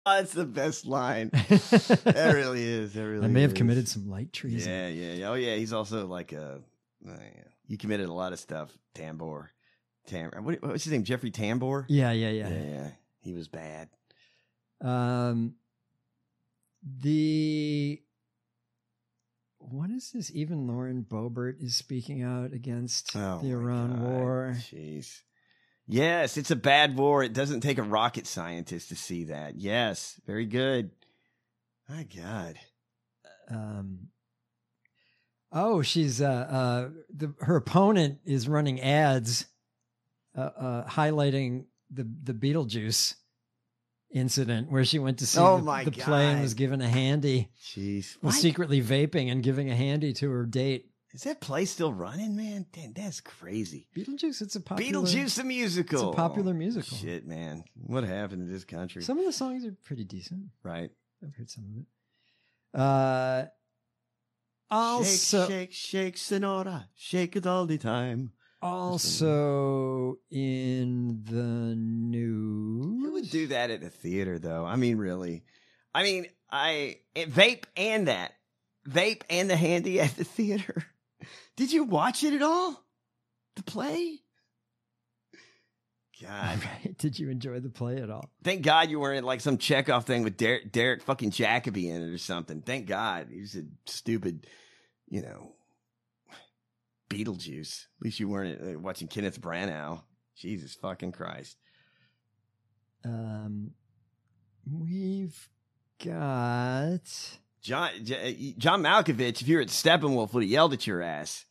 That's the best line. That really is. That really I may have is. committed some light treason. Yeah. Oh, yeah. He's also like you committed a lot of stuff. Tambor. What's his name? Jeffrey Tambor? Yeah. Yeah. He was bad. What is this? Even Lauren Boebert is speaking out against Oh, the my Iran God. war. Jeez. Yes, it's a bad war. It doesn't take a rocket scientist to see that. Yes, very good. My God. She's her opponent is running ads highlighting the Beetlejuice incident where she went to see the play and was given a handy. Jeez. Was secretly vaping and giving a handy to her date. Is that play still running, man? Damn, that's crazy. Beetlejuice, it's a popular... Beetlejuice the musical. It's a popular musical. Shit, man. What happened to this country? Some of the songs are pretty decent. Right. I've heard some of it. Also, shake, Sonora. Shake it all the time. Also in the news. Who would do that at a theater, though? I mean, really. I mean, vape and the handy at the theater. Did you watch it at all? The play? God. Did you enjoy the play at all? Thank God you weren't like some Chekhov thing with Derek fucking Jacobi in it or something. Thank God. He was a stupid, Beetlejuice. At least you weren't watching Kenneth Branagh. Jesus fucking Christ. We've got... John Malkovich, if you were at Steppenwolf, would have yelled at your ass.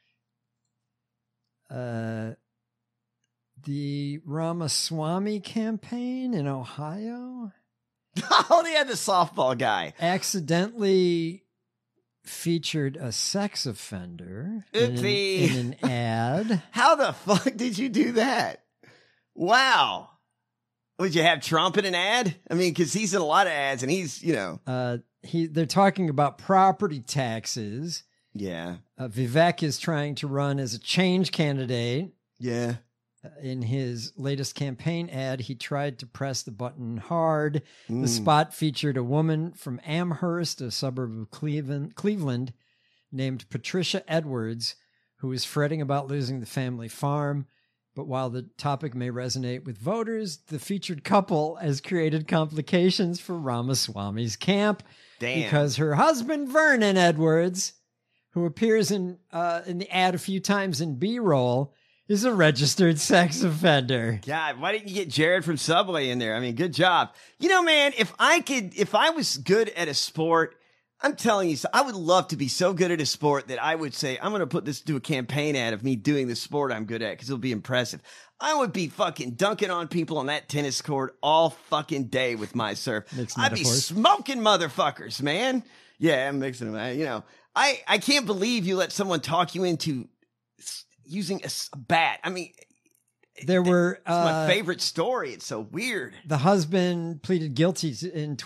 The Ramaswamy campaign in Ohio. Oh, they had the softball guy. Accidentally featured a sex offender Oopsie. in an ad. How the fuck did you do that? Wow. Would you have Trump in an ad? I mean, because he's in a lot of ads and he's, They're talking about property taxes. Yeah. Vivek is trying to run as a change candidate. Yeah. In his latest campaign ad, he tried to press the button hard. The spot featured a woman from Amherst, a suburb of Cleveland, named Patricia Edwards, who is fretting about losing the family farm. But while the topic may resonate with voters, the featured couple has created complications for Ramaswamy's camp. Damn. Because her husband, Vernon Edwards, who appears in the ad a few times in B-roll, is a registered sex offender. God, why didn't you get Jared from Subway in there? I mean, good job. Man, if I was good at a sport, I'm telling you, I would love to be so good at a sport that I would say, I'm going to put this to a campaign ad of me doing the sport I'm good at because it'll be impressive. I would be fucking dunking on people on that tennis court all fucking day with my serve. I'd be smoking motherfuckers, man. Yeah, I'm mixing them. I can't believe you let someone talk you into using a bat. I mean, it's my favorite story. It's so weird. The husband pleaded guilty in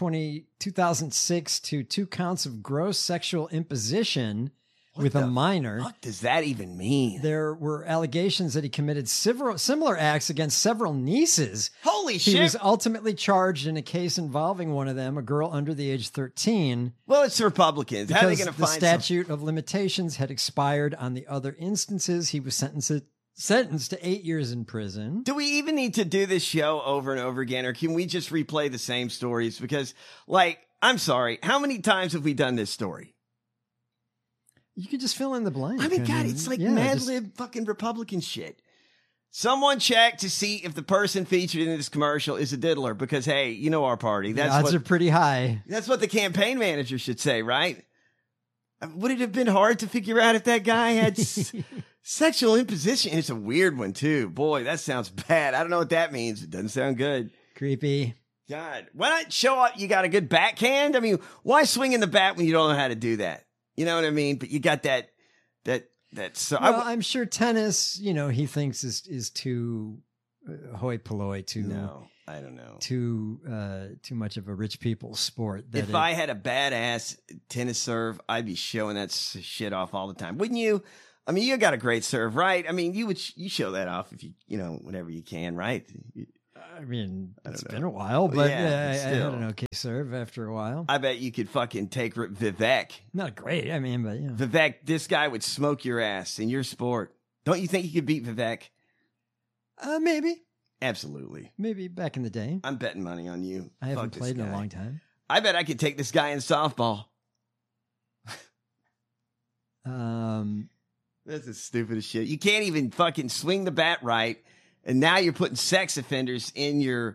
2006 to 2 counts of gross sexual imposition with a minor. What does that even mean? There were allegations that he committed similar acts against several nieces. Holy shit. He was ultimately charged in a case involving one of them, a girl under the age of 13. Well, it's the Republicans. How are they going to find the statute of limitations had expired on the other instances. He was sentenced to 8 years in prison. Do we even need to do this show over and over again, or can we just replay the same stories? Because, I'm sorry, how many times have we done this story? You could just fill in the blank. I mean, God, it's like Mad Lib fucking Republican shit. Someone check to see if the person featured in this commercial is a diddler, because, hey, you know our party. The odds are pretty high. That's what the campaign manager should say, right? Would it have been hard to figure out if that guy had sexual imposition? It's a weird one, too. Boy, that sounds bad. I don't know what that means. It doesn't sound good. Creepy. God, why not show up? You got a good backhand? I mean, why swing in the bat when you don't know how to do that? You know what I mean? But you got that. So well, I'm sure tennis, he thinks is too hoi polloi, No, I don't know. Too much of a rich people's sport. If I had a badass tennis serve, I'd be showing that shit off all the time, wouldn't you? I mean, you got a great serve, right? I mean, you show that off if you whenever you can, right? I mean, it's know. been a while, but Yeah, but I had still. an okay serve after a while. I bet you could fucking take Vivek. Not great, I mean, but Vivek, this guy would smoke your ass in your sport. Don't you think you could beat Vivek? Maybe Absolutely. maybe back in the day. I'm betting money on you. I haven't Fuck this played in a guy. long time. I bet I could take this guy in softball. That's the stupidest shit. You can't even fucking swing the bat right, and now you're putting sex offenders in your.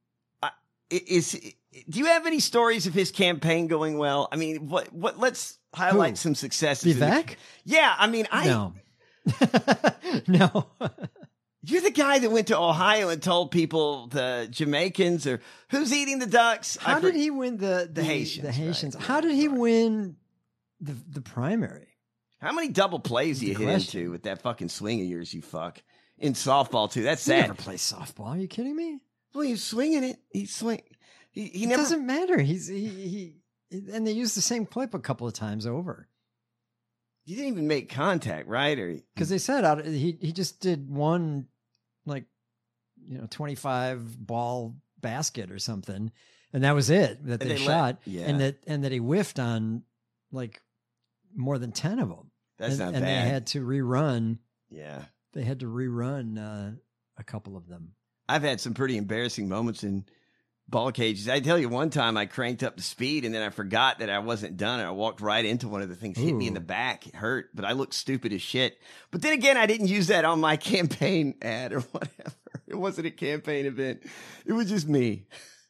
Do you have any stories of his campaign going well? I mean, what? Let's highlight Who? some successes. Vivek? Yeah, I mean, No. No. You're the guy that went to Ohio and told people the Jamaicans or who's eating the ducks. How did he win the Haitians, The Haitians. right. How did he win the primary? How many double plays do you hit into with that fucking swing of yours, you fuck? In softball, too. That's He sad. never plays softball. Are you kidding me? Well, he's swinging it. He It never. doesn't matter. He and they used the same clip a couple of times over. He didn't even make contact, right? Or Because they said he just did one, like, 25 ball basket or something, and that was it that And they they shot, yeah. and that he whiffed on like more than 10 of them. That's not and bad. they had to rerun. Yeah. They had to rerun a couple of them. I've had some pretty embarrassing moments in ball cages. I tell you, one time I cranked up the speed and then I forgot that I wasn't done. And I walked right into one of the things, hit me in Ooh. the back. It hurt, but I looked stupid as shit. But then again, I didn't use that on my campaign ad or whatever. It wasn't a campaign event. It was just me.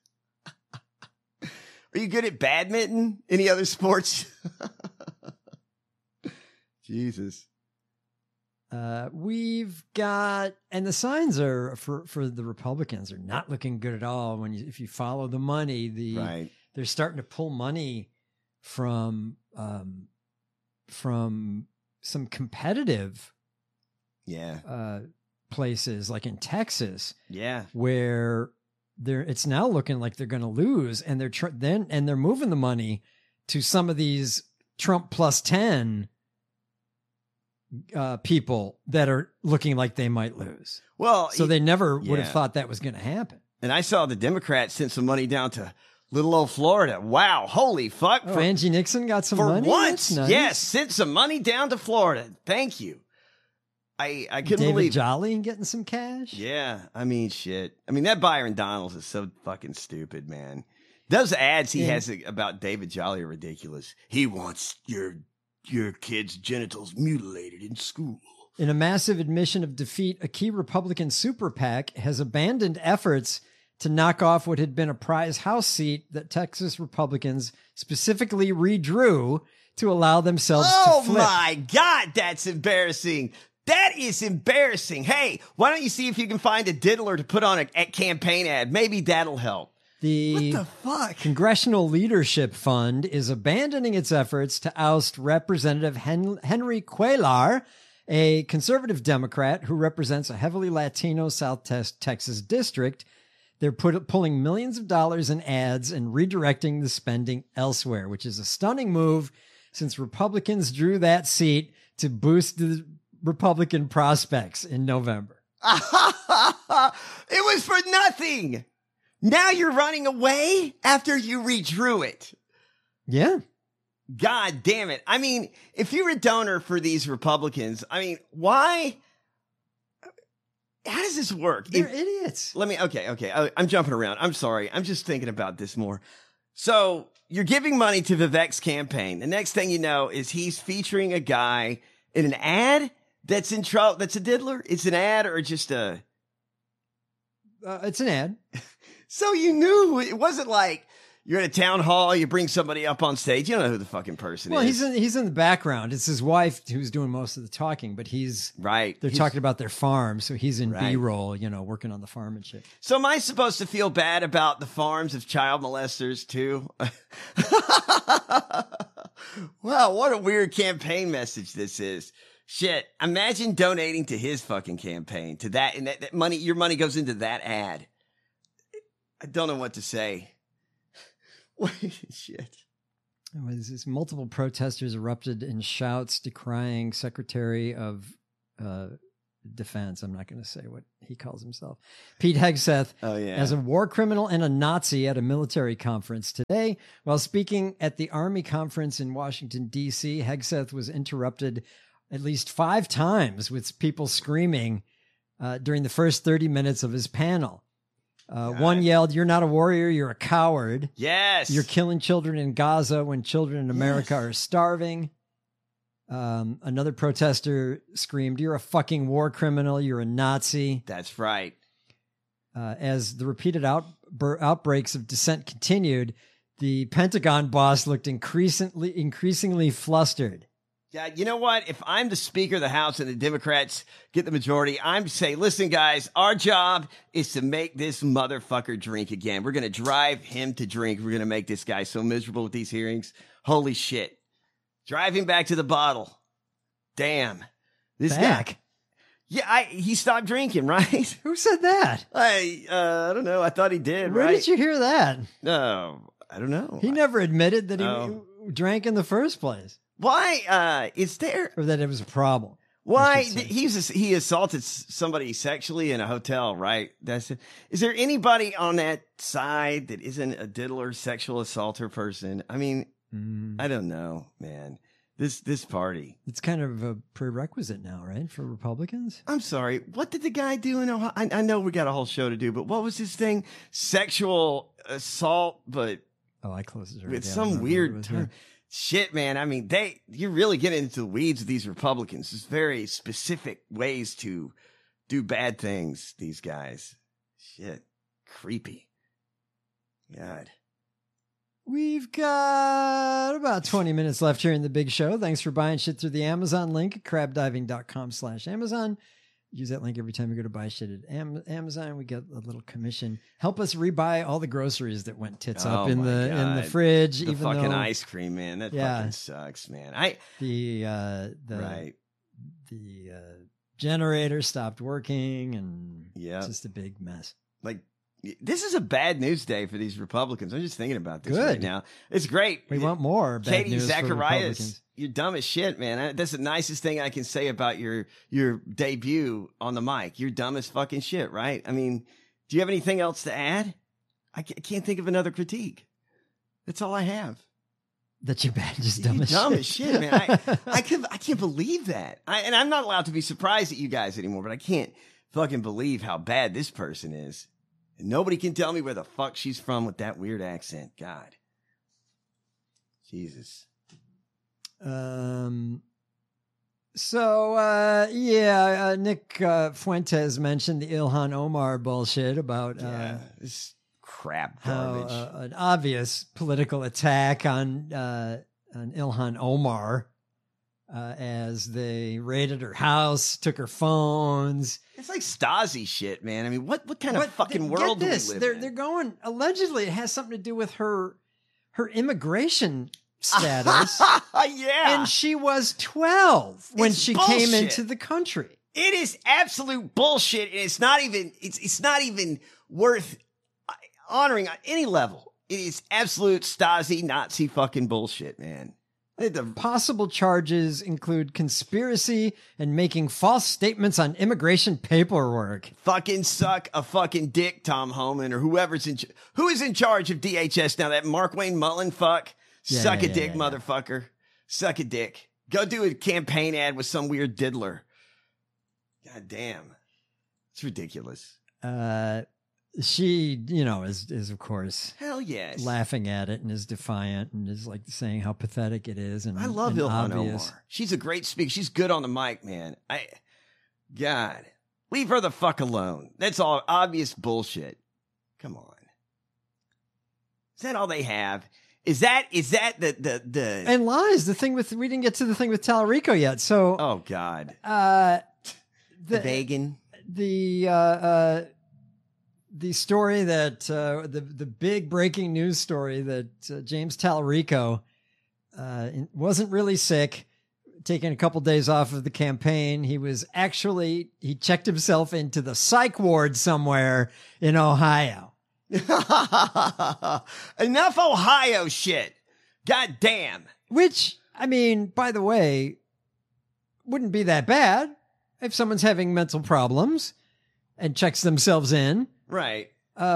Are you good at badminton? Any other sports? Jesus. We've got, and the signs are for the Republicans are not looking good at all. If you follow the money, Right. they're starting to pull money from some competitive Yeah. places like in Texas, Yeah. where it's now looking like they're going to lose, and they're moving the money to some of these Trump plus 10 people that are looking like they might lose. Well, So they never would have yeah. thought that was going to happen. and I saw the Democrats send some money down to little old Florida. Wow. Holy fuck. Oh, Angie Nixon got some for money. once. That's nice. Yes. Sent some money down to Florida. Thank you. I couldn't David believe it. Jolly getting some cash. Yeah. I mean, shit. I mean, that Byron Donalds is so fucking stupid, man. Those ads he has about David Jolly are ridiculous. He wants your kid's genitals mutilated in school. In a massive admission of defeat, a key Republican super PAC has abandoned efforts to knock off what had been a prize House seat that Texas Republicans specifically redrew to allow themselves Oh to flip. my God, that's embarrassing. That is embarrassing. Hey, why don't you see if you can find a diddler to put on a campaign ad? Maybe that'll help. The What the fuck? Congressional Leadership Fund is abandoning its efforts to oust Representative Henry Cuellar, a conservative Democrat who represents a heavily Latino South Texas district. They're pulling millions of dollars in ads and redirecting the spending elsewhere, which is a stunning move since Republicans drew that seat to boost the Republican prospects in November. It was for nothing. Now you're running away after you redrew it. Yeah. God damn it. I mean, if you're a donor for these Republicans, I mean, why? How does this work? They're idiots. Okay. I'm jumping around. I'm sorry. I'm just thinking about this more. So you're giving money to Vivek's campaign. The next thing you know is he's featuring a guy in an ad that's in trouble. That's a diddler. It's an ad or just a. It's an ad. So you knew it wasn't like you're at a town hall, you bring somebody up on stage. You don't know who the fucking person Well, is. he's in the background. It's his wife who's doing most of the talking, but Right. they're talking about their farm, so he's in Right. B-roll, working on the farm and shit. So am I supposed to feel bad about the farms of child molesters too? Wow, what a weird campaign message this is. Shit, imagine donating to his fucking campaign, to that, and that money, your money goes into that ad. I don't know what to say. Shit. Multiple protesters erupted in shouts decrying Secretary of defense, I'm not going to say what he calls himself. Pete Hegseth, as a war criminal and a Nazi at a military conference today. While speaking at the Army conference in Washington, D.C., Hegseth was interrupted at least 5 times with people screaming during the first 30 minutes of his panel. One yelled, "You're not a warrior, you're a coward. Yes. You're killing children in Gaza when children in America are starving." Another protester screamed, "You're a fucking war criminal. You're a Nazi." That's right. As the repeated outbreaks of dissent continued, the Pentagon boss looked increasingly flustered. Yeah, you know what? If I'm the Speaker of the House and the Democrats get the majority, I'm saying, listen, guys, our job is to make this motherfucker drink again. We're going to drive him to drink. We're going to make this guy so miserable with these hearings. Holy shit. Drive him back to the bottle. Damn. This guy. Yeah, he stopped drinking, right? Who said that? I don't know. I thought he did, Where right? did you hear that? No, I don't know. He never admitted that he drank in the first place. Why? Is there? Or that it was a problem. Why? He assaulted somebody sexually in a hotel, right? That's it. Is there anybody on that side that isn't a diddler, sexual assaulter person? I mean, I don't know, man. This party. It's kind of a prerequisite now, right? For Republicans? I'm sorry. What did the guy do in Ohio? I know we got a whole show to do, but what was his thing? Sexual assault, but I closed it. With some weird term. Shit, man. I mean, you're really getting into the weeds of these Republicans. There's very specific ways to do bad things, these guys. Shit. Creepy. God. We've got about 20 minutes left here in the big show. Thanks for buying shit through the Amazon link at crabdiving.com/Amazon. Use that link every time you go to buy shit at Amazon. We get a little commission. Help us rebuy all the groceries that went tits up in the fridge. The even fucking though, ice cream, man. That fucking sucks, man. The generator stopped working, and it's just a big mess. Like, this is a bad news day for these Republicans. I'm just thinking about this right now. It's great. We want more bad Katie news Zacharias, you're dumb as shit, man. That's the nicest thing I can say about your debut on the mic. You're dumb as fucking shit, right? I mean, do you have anything else to add? I can't think of another critique. That's all I have. That you're bad, just dumb as shit. Dumb as shit, man. I can't believe that. And I'm not allowed to be surprised at you guys anymore, but I can't fucking believe how bad this person is. And nobody can tell me where the fuck she's from with that weird accent. God. Jesus. Nick Fuentes mentioned the Ilhan Omar bullshit about this crap garbage. An obvious political attack on Ilhan Omar as they raided her house, took her phones. It's like Stasi shit, man. I mean, what kind of fucking world do we live in? They're going, allegedly it has something to do with her immigration status. Yeah. And she was 12 when she came into the country. It is absolute bullshit, and it's not even worth honoring on any level. It is absolute Stasi Nazi fucking bullshit, man. The possible charges include conspiracy and making false statements on immigration paperwork. Fucking suck a fucking dick, Tom Homan, or who is in charge of DHS now. That Mark Wayne Mullen fuck. Suck a dick, motherfucker. Suck a dick. Go do a campaign ad with some weird diddler. God damn. It's ridiculous. She, is of course, hell yes, laughing at it and is defiant and is like saying how pathetic it is. And I love Ilhan obvious. Omar. She's a great speaker. She's good on the mic, man. God, leave her the fuck alone. That's all obvious bullshit. Come on. Is that all they have? Is that the and lies? The thing we didn't get to the thing with Tallarico yet. So oh god, the vegan the story that the big breaking news story that James Tallarico wasn't really sick, taking a couple days off of the campaign. He checked himself into the psych ward somewhere in Ohio. Enough Ohio shit. God damn. Which, I mean, by the way, wouldn't be that bad. if someone's having mental problems and checks themselves in, Right.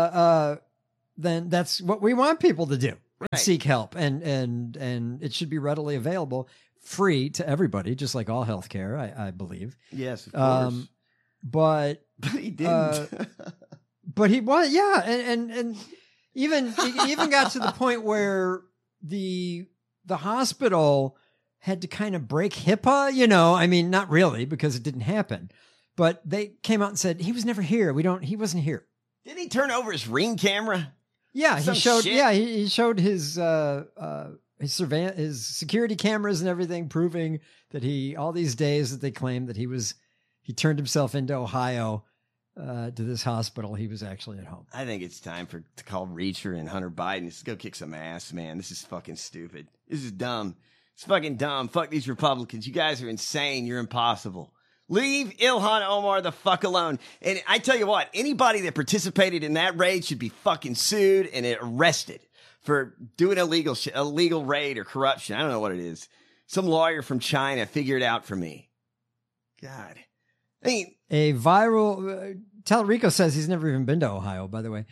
then that's what we want people to do. Right. Seek help, and it should be readily available, free to everybody, just like all healthcare, I believe. Yes, of course. But He didn't. but he was, yeah, and even he even got to the point where the hospital had to kind of break HIPAA, I mean, not really, because it didn't happen, but they came out and said he was never here. He wasn't here. Didn't he turn over his Ring camera? Yeah, Some he showed. shit? Yeah, he showed his surveillance, his security cameras and everything, proving that all these days that they claimed that he turned himself into Ohio to this hospital, he was actually at home. I think it's time to call Reacher and Hunter Biden. Let's go kick some ass, man. This is fucking stupid. This is dumb. It's fucking dumb. Fuck these Republicans. You guys are insane. You're impossible. Leave Ilhan Omar the fuck alone. And I tell you what, anybody that participated in that raid should be fucking sued and arrested for doing illegal raid or corruption. I don't know what it is. Some lawyer from China figure it out for me. God. I mean, A viral Tallarico says he's never even been to Ohio, by the way.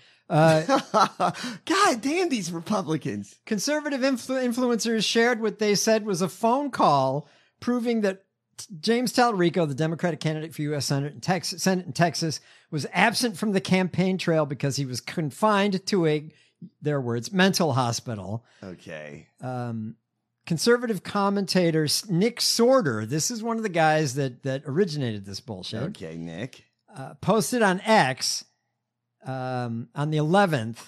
God damn these Republicans. Conservative influencers shared what they said was a phone call proving that James Tallarico, the Democratic candidate for U.S. Senate in Texas, was absent from the campaign trail because he was confined to their words, mental hospital. Okay. Conservative commentator Nick Sorter, this is one of the guys that originated this bullshit. Okay, Nick. Posted on X on the 11th,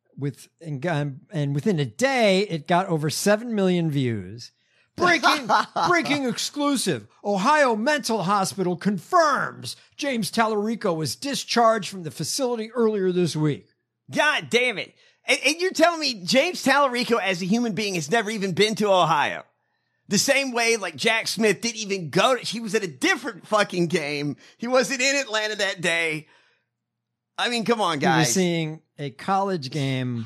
and within a day, it got over 7 million views. Breaking exclusive. Ohio Mental Hospital confirms James Tallarico was discharged from the facility earlier this week. God damn it. And you're telling me James Tallarico as a human being has never even been to Ohio. The same way like Jack Smith didn't even he was at a different fucking game. He wasn't in Atlanta that day. I mean, come on, guys. He was seeing a college game,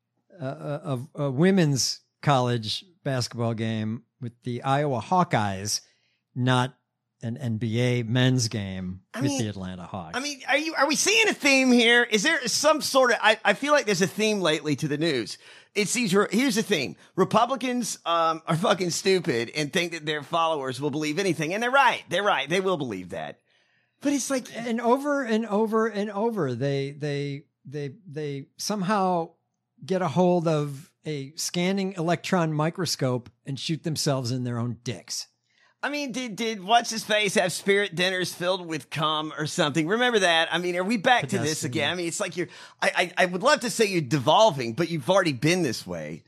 of a women's college basketball game with the Iowa Hawkeyes, not an NBA men's game with the Atlanta Hawks. I mean, are we seeing a theme here? Is there some sort of, I feel like there's a theme lately to the news. Here's the theme. Republicans, are fucking stupid and think that their followers will believe anything. And they're right. They will believe that. But it's like, and over and over and over, they somehow get a hold of a scanning electron microscope and shoot themselves in their own dicks. I mean, did what's his face have spirit dinners filled with cum or something? Remember that? I mean, are we back to this again? I mean, it's like I would love to say you're devolving, but you've already been this way.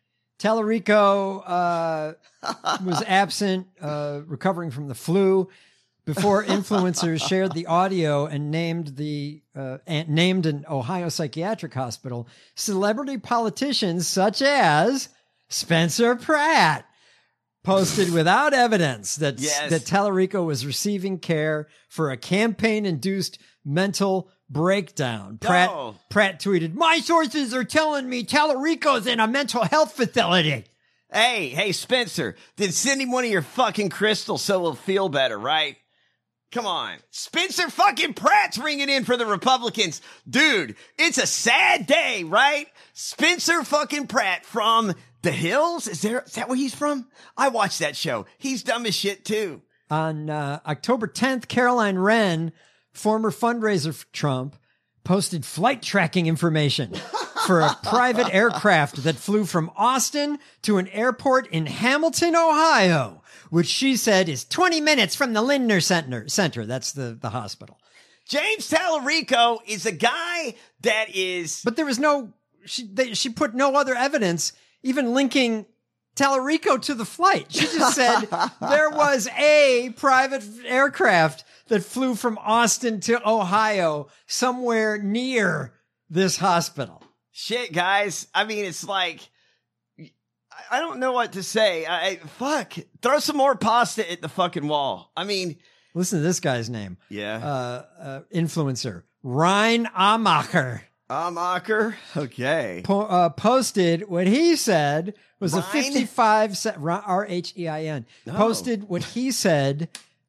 Tallarico was absent, recovering from the flu, before influencers shared the audio and named an Ohio psychiatric hospital. Celebrity politicians such as Spencer Pratt posted without evidence that Tallarico was receiving care for a campaign-induced mental breakdown. Pratt tweeted, "My sources are telling me Tallarico's in a mental health facility." Hey, Spencer, then send him one of your fucking crystals so he'll feel better, right? Come on. Spencer fucking Pratt's ringing in for the Republicans. Dude, it's a sad day, right? Spencer fucking Pratt from The Hills? Is that where he's from? I watched that show. He's dumb as shit too. On October 10th, Caroline Wren, former fundraiser for Trump, posted flight tracking information for a private aircraft that flew from Austin to an airport in Hamilton, Ohio, which she said is 20 minutes from the Lindner Center. That's the hospital. James Tallarico is a guy that is... But there was she put no other evidence even linking Tallarico to the flight. She just said there was a private aircraft that flew from Austin to Ohio, somewhere near this hospital. Shit, guys. I mean, it's like, I don't know what to say. Fuck. Throw some more pasta at the fucking wall. I mean. Listen to this guy's name. Yeah. Influencer. Ryan Amacher. Okay. Posted what he said was a 55 cent, Rhein, No. posted what he said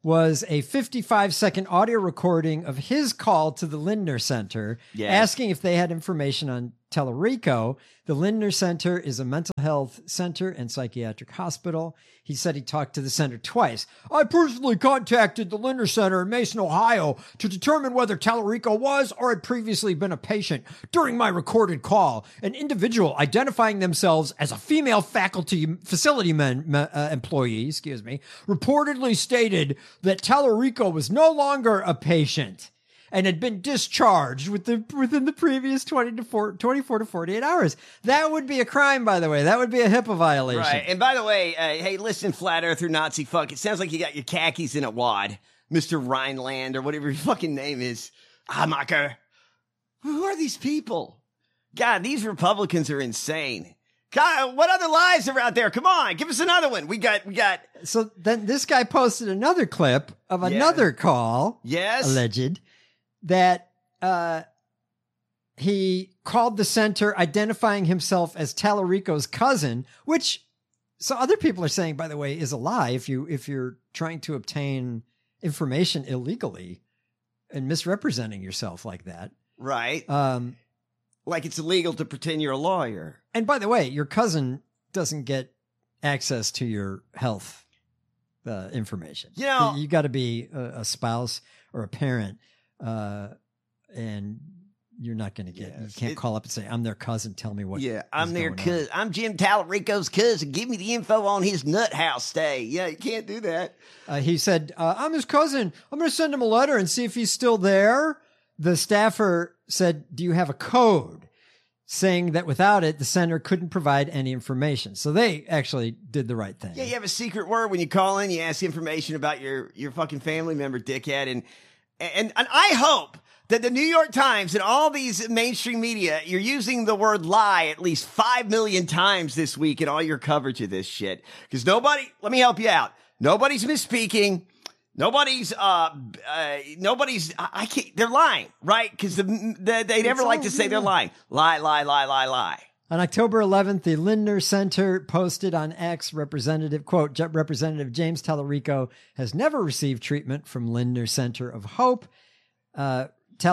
was a 55-second audio recording of his call to the Lindner Center, asking if they had information on Tellerico. The Lindner Center is a mental health center and psychiatric hospital. He said he talked to the center twice. I personally contacted the Lindner Center in Mason, Ohio to determine whether Tellerico was or had previously been a patient. During my recorded call, an individual identifying themselves as a female facility employee, reportedly stated that Tellerico was no longer a patient and had been discharged within the previous 24 to 48 hours. That would be a crime, by the way. That would be a HIPAA violation. Right. And by the way, hey, listen, flat earther Nazi fuck. It sounds like you got your khakis in a wad, Mr. Rhineland or whatever your fucking name is. Hamaker. Who are these people? God, these Republicans are insane. God, what other lies are out there? Come on, give us another one. We got. So then this guy posted another clip of another call. Yes. Alleged. That he called the center identifying himself as Tellerico's cousin, which so other people are saying, by the way, is a lie. If you're trying to obtain information illegally and misrepresenting yourself like that. Right. Like it's illegal to pretend you're a lawyer. And by the way, your cousin doesn't get access to your health information. You know, you got to be a spouse or a parent. And you're not going to get, you can't call up and say, I'm their cousin. Tell me what. Yeah, I'm their cousin. I'm Jim Tallarico's cousin. Give me the info on his nut house stay. Yeah, you can't do that. He said, I'm his cousin. I'm going to send him a letter and see if he's still there. The staffer said, do you have a code? Saying that without it, the center couldn't provide any information. So they actually did the right thing. Yeah, you have a secret word when you call in. You ask information about your fucking family member, dickhead. And I hope that the New York Times and all these mainstream media, you're using the word lie at least 5 million times this week in all your coverage of this shit. Because let me help you out. Nobody's misspeaking. Nobody's, they're lying, right? Because they never like to say they're lying. Lie. On October 11th, the Lindner Center posted on X, Representative James Tallarico has never received treatment from Lindner Center of Hope. Tallarico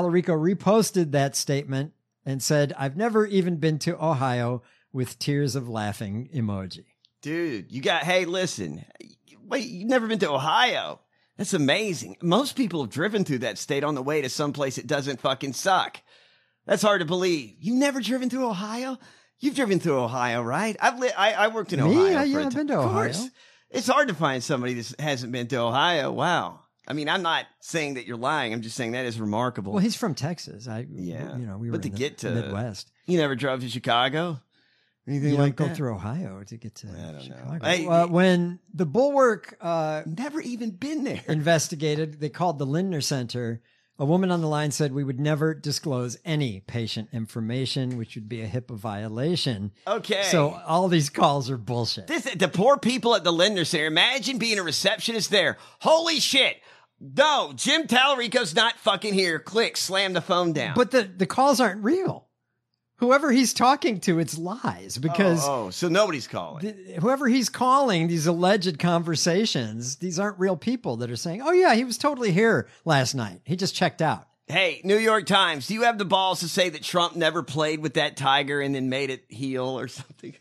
reposted that statement and said, I've never even been to Ohio, with tears of laughing emoji. Dude, hey, listen, wait, you've never been to Ohio? That's amazing. Most people have driven through that state on the way to someplace that doesn't fucking suck. That's hard to believe. You've never driven through Ohio? You've driven through Ohio, right? I worked in Ohio. Yeah, I've been to Ohio. It's hard to find somebody that hasn't been to Ohio. Wow. I mean, I'm not saying that you're lying. I'm just saying that is remarkable. Well, he's from Texas. We were in the Midwest. You never drove to Chicago? Anything you like don't that? go through Ohio to get to Chicago. Know. When the Bulwark never even been there investigated, they called the Lindner Center. A woman on the line said we would never disclose any patient information, which would be a HIPAA violation. Okay. So all these calls are bullshit. The poor people at the Lindner Center, imagine being a receptionist there. Holy shit. No, Jim Tallarico's not fucking here. Click, slam the phone down. But the calls aren't real. Whoever he's talking to, it's lies because so nobody's calling. Whoever he's calling, these alleged conversations, these aren't real people that are saying, oh yeah, he was totally here last night. He just checked out. Hey, New York Times, do you have the balls to say that Trump never played with that tiger and then made it heel or something?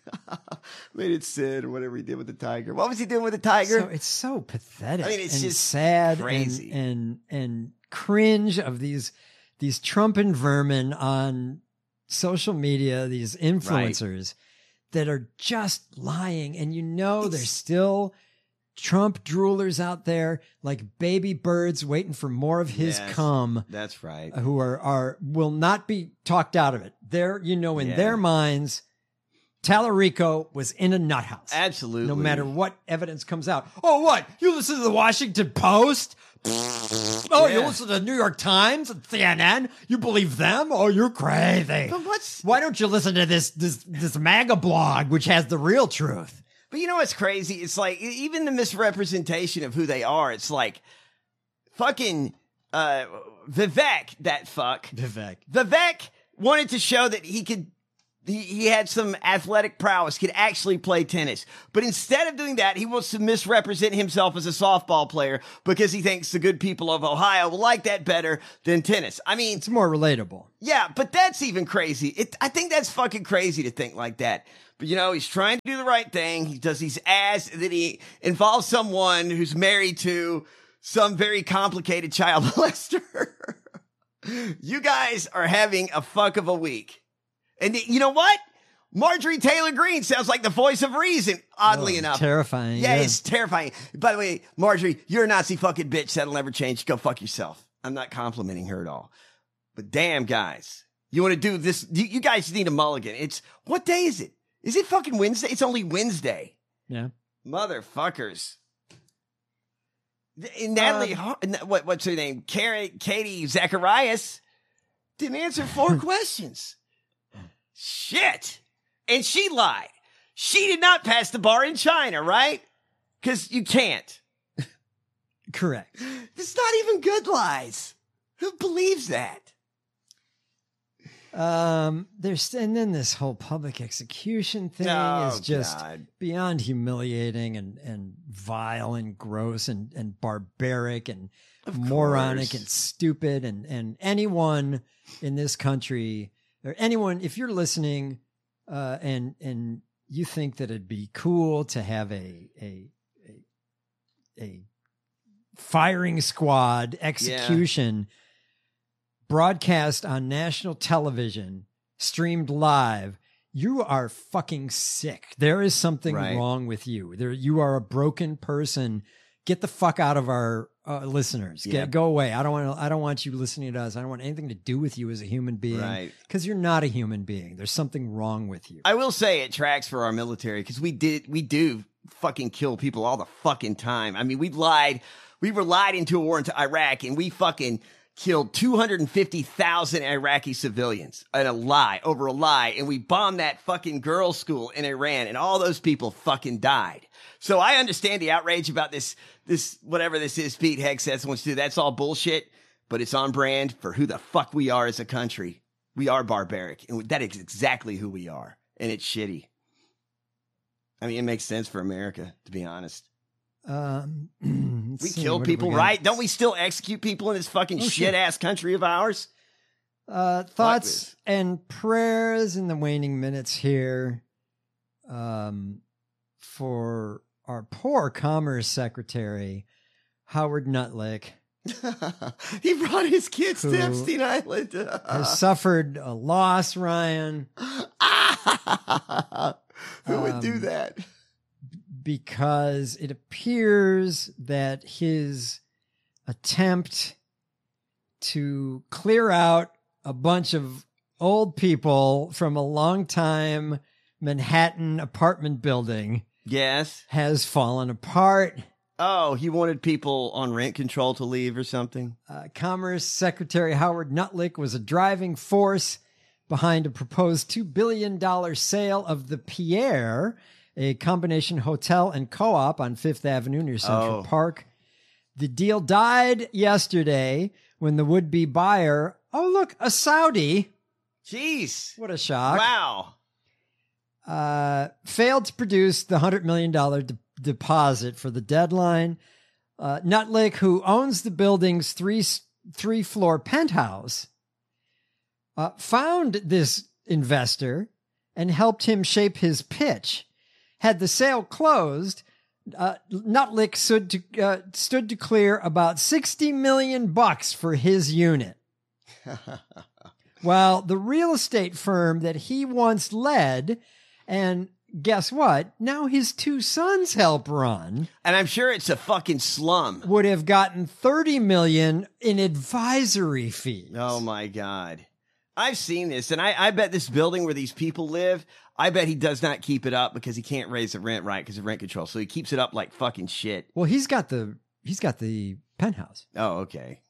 Made it sit or whatever he did with the tiger. What was he doing with the tiger? So it's so pathetic. I mean, it's just sad, crazy and cringe of these Trump and vermin on social media, these influencers that are just lying. And there's still Trump droolers out there like baby birds waiting for more of his cum. That's right. Who will not be talked out of it. In their minds, Tallarico was in a nut house. Absolutely. No matter what evidence comes out. Oh, what? You listen to the Washington Post? You listen to the New York Times and CNN? You believe them? Oh, you're crazy. But why don't you listen to this MAGA blog, which has the real truth? But you know what's crazy? It's like, even the misrepresentation of who they are, it's like, fucking, Vivek, that fuck. Vivek wanted to show that he could he had some athletic prowess, could actually play tennis. But instead of doing that, he wants to misrepresent himself as a softball player because he thinks the good people of Ohio will like that better than tennis. I mean, It's more relatable. yeah, but that's even crazy. I think that's fucking crazy to think like that. But, he's trying to do the right thing. He does these ads, and then he involves someone who's married to some very complicated child molester. You guys are having a fuck of a week. And you know what? Marjorie Taylor Greene sounds like the voice of reason, oddly enough. Terrifying. Yeah, it's terrifying. By the way, Marjorie, you're a Nazi fucking bitch. That'll never change. Go fuck yourself. I'm not complimenting her at all. But damn, guys, you want to do this? You guys need a mulligan. What day is it? Is it fucking Wednesday? It's only Wednesday. Yeah. Motherfuckers. Natalie, what's her name? Katie Zacharias didn't answer 4 questions. Shit. And she lied. She did not pass the bar in China, right? Because you can't. Correct. It's not even good lies. Who believes that? And then this whole public execution thing is just beyond humiliating and vile and gross and barbaric and moronic and stupid. And anyone in this country or anyone, if you're listening, and you think that it'd be cool to have a firing squad execution broadcast on national television, streamed live, you are fucking sick. There is something wrong with you. You are a broken person. Get the fuck out of our listeners. Go away. I don't want you listening to us. I don't want anything to do with you as a human being. Because you're not a human being. There's something wrong with you. I will say it tracks for our military because we do fucking kill people all the fucking time. I mean, we were lied into a war into Iraq, and we fucking killed 250,000 Iraqi civilians over a lie. And we bombed that fucking girls' school in Iran, and all those people fucking died. So I understand the outrage about this, whatever this is, Pete Hegseth wants to do. That's all bullshit, but it's on brand for who the fuck we are as a country. We are barbaric, and that is exactly who we are. And it's shitty. I mean, it makes sense for America, to be honest. We kill people, right? Don't we still execute people in this fucking shit-ass country of ours? Thoughts and prayers in the waning minutes here for our poor Commerce Secretary, Howard Nutlick. He brought his kids to Epstein Island. Has suffered a loss, Ryan. Who would do that? Because it appears that his attempt to clear out a bunch of old people from a long-time Manhattan apartment building has fallen apart. Oh, he wanted people on rent control to leave or something? Commerce Secretary Howard Nutlick was a driving force behind a proposed $2 billion sale of the Pierre, a combination hotel and co-op on Fifth Avenue near Central Park. The deal died yesterday when the would-be buyer, a Saudi. Jeez. What a shock. Wow. Failed to produce the $100 million deposit for the deadline. Nutlick, who owns the building's three-floor penthouse, found this investor and helped him shape his pitch. Had the sale closed, Nutlick stood to clear about $60 million for his unit. While the real estate firm that he once led, and guess what? Now his 2 sons help run. And I'm sure it's a fucking slum. Would have gotten $30 million in advisory fees. Oh my God. I've seen this, and I bet this building where these people live, I bet he does not keep it up because he can't raise the rent right because of rent control. So he keeps it up like fucking shit. Well, he's got the penthouse. Oh, okay.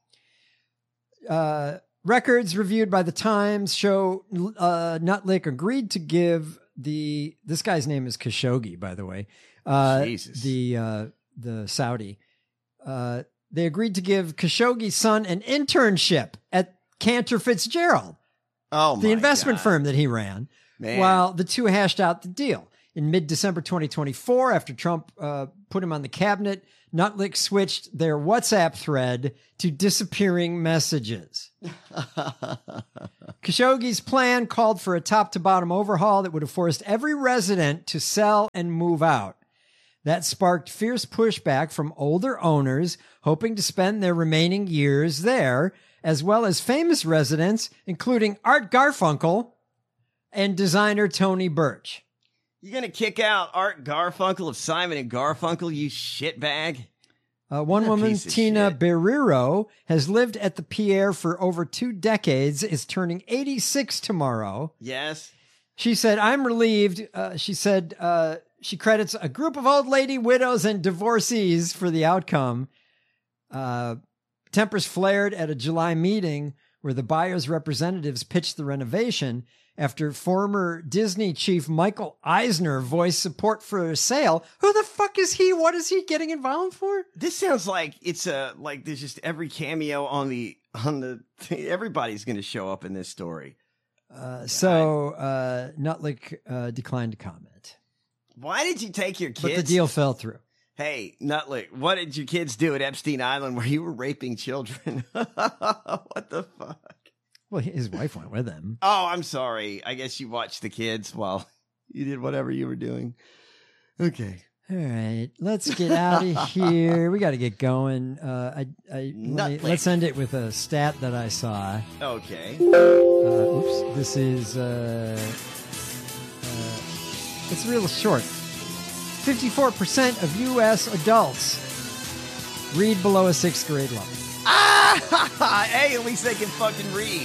Records reviewed by the Times show Nutlick agreed to give this guy's name is Khashoggi, by the way. Jesus. The Saudi. They agreed to give Khashoggi's son an internship at Cantor Fitzgerald. Oh, my the investment God. firm that he ran, Man. While the two hashed out the deal. In mid-December 2024, after Trump put him on the cabinet, Nutlick switched their WhatsApp thread to disappearing messages. Khashoggi's plan called for a top-to-bottom overhaul that would have forced every resident to sell and move out. That sparked fierce pushback from older owners hoping to spend their remaining years there, as well as famous residents, including Art Garfunkel and designer Tony Birch. You gonna kick out Art Garfunkel of Simon and Garfunkel, you shitbag? One woman, Tina Berriro, has lived at the Pierre for over 2 decades, is turning 86 tomorrow. Yes. She said, I'm relieved. She said she credits a group of old lady widows and divorcees for the outcome. Tempers flared at a July meeting where the buyer's representatives pitched the renovation after former Disney chief Michael Eisner voiced support for a sale. Who the fuck is he? What is he getting involved for? This sounds like it's like there's just every cameo on the everybody's going to show up in this story. Nutlick declined to comment. Why did you take your kids? But the deal fell through. Hey, Nutlick, what did your kids do at Epstein Island where you were raping children? What the fuck? Well, his wife went with him. Oh, I'm sorry. I guess you watched the kids while you did whatever you were doing. Okay. All right, let's get out of here. We got to get going. Let's end it with a stat that I saw. Okay. Oops. This is it's real short. 54% of U.S. adults read below a 6th grade level. Hey, at least they can fucking read.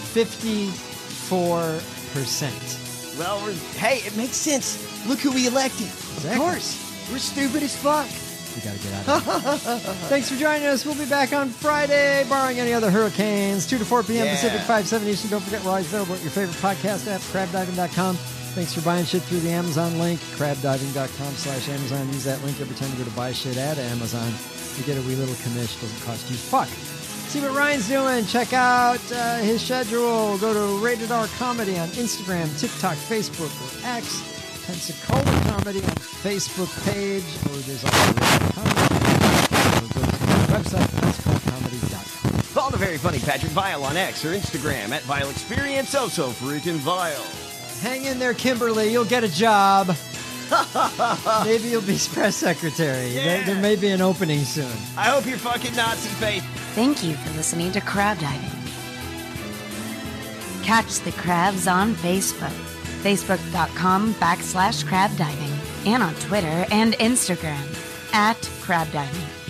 54%. Well, hey, it makes sense. Look who we elected. Exactly. Of course. We're stupid as fuck. We got to get out of here. Thanks for joining us. We'll be back on Friday, barring any other hurricanes, 2 to 4 p.m. Pacific, 5/7 Eastern. Don't forget, we're always available at your favorite podcast app, crabdiving.com. Thanks for buying shit through the Amazon link, crabdiving.com/Amazon. Use that link every time you go to buy shit at Amazon. You get a wee little commish. Doesn't cost you fuck. See what Ryan's doing. Check out his schedule. Go to Rated R Comedy on Instagram, TikTok, Facebook, or X. Pensacola Comedy on Facebook page. Or there's also Rated Comedy. Or go to my website, PensacolaComedy.com. Follow the very funny Patrick Vile on X or Instagram at Vile Experience. Also freaking Vile. Hang in there, Kimberly. You'll get a job. Maybe you'll be press secretary. Yeah. There may be an opening soon. I hope you're fucking Nazi faith. Thank you for listening to Crab Diving. Catch the crabs on Facebook. Facebook.com/crabdiving. And on Twitter and Instagram @crabdiving.